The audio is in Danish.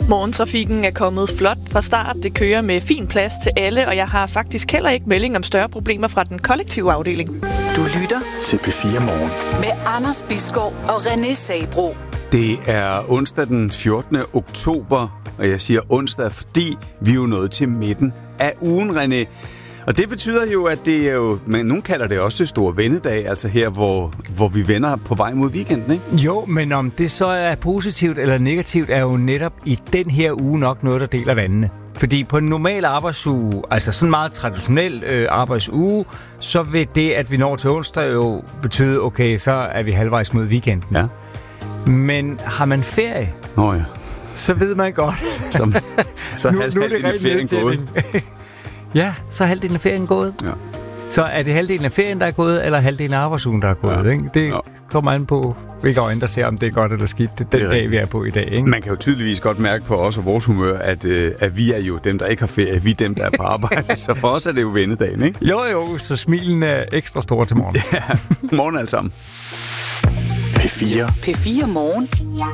Morgentrafikken er kommet flot fra start. Det kører med fin plads til alle, og jeg har faktisk heller ikke melding om større problemer fra den kollektive afdeling. Du lytter til P4 Morgen med Anders Bisgaard og René Sabro. Det er onsdag den 14. oktober, og jeg siger onsdag, fordi vi er jo nået til midten af ugen, René. Og det betyder jo, at det er jo, men nogen kalder det også det store vendedag, altså her, hvor vi vender på vej mod weekenden, ikke? Jo, men om det så er positivt eller negativt, er jo netop i den her uge nok noget, der deler vandene. Fordi på en normal arbejdsuge, altså sådan en meget traditionel arbejdsuge, så vil det, at vi når til onsdag, jo betyde, okay, så er vi halvvejs mod weekenden. Ja. Men har man ferie, Nå ja. så ved man godt. Så halvdelen af ferien gået. Ja, så er halvdelen af ferien gået. Ja. Så er det halvdelen af ferien, der er gået, eller halvdelen af arbejdsugen, der er gået. Ja. Ikke? Det kommer an på, hvilke øjne, der ser, om det er godt eller skidt. Det er den dag, vi er på i dag. Ikke? Man kan jo tydeligvis godt mærke på os og vores humør, at vi er jo dem, der ikke har ferie. Vi er dem, der er på arbejde. Så for os er det jo vendedagen, ikke? Jo, så smilen er ekstra stor til morgen. Ja, morgen alle sammen. P4 P4 Morgen.